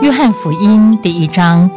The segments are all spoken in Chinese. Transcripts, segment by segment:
约翰福音第1章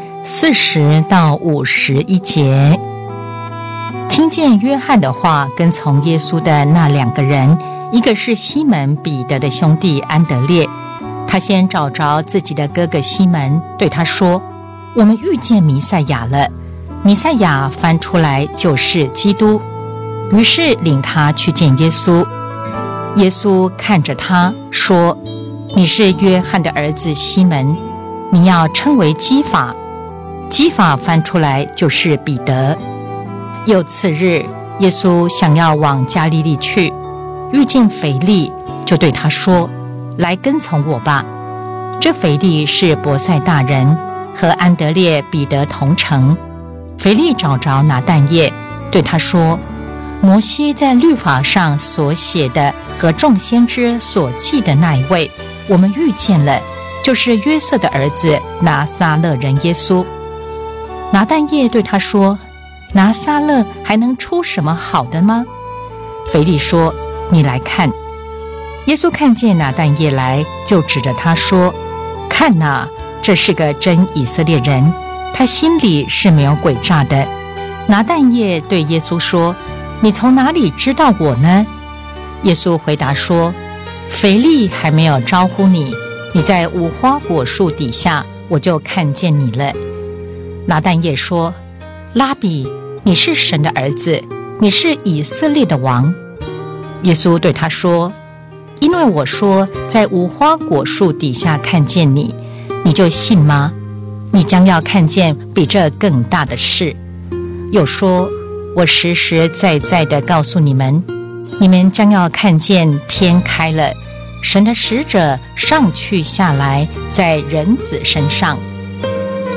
40到51节。听见约翰的话，跟从耶稣的那2个人，一个是西门彼得的兄弟安德烈，他先找着自己的哥哥西门，对他说：我们遇见弥赛亚了。弥赛亚翻出来就是基督。于是领他去见耶稣。耶稣看着他说：你是约翰的儿子西门，你要称为基法。基法翻出来就是彼得。又次日，耶稣想要往加利利去，遇见腓利，就对他说：来跟从我吧。这腓利是伯赛大人，和安德烈、彼得同城。腓利找着拿但业，对他说：摩西在律法上所写的和众先知所记的那一位，我们遇见了，就是约瑟的儿子拿撒勒人耶稣。拿但业对他说：拿撒勒还能出什么好的吗？腓利说：你来看。耶稣看见拿但业来，就指着他说：看哪，这是个真以色列人，他心里是没有诡诈的。拿但业对耶稣说：你从哪里知道我呢？耶稣回答说：腓利还没有招呼你，你在无花果树底下，我就看见你了。拿但业说：拉比，你是神的儿子，你是以色列的王。耶稣对他说：因为我说在无花果树底下看见你，你就信吗？你将要看见比这更大的事。又说：我实实在在地告诉你们，你们将要看见天开了，神的使者上去下来，在人子身上。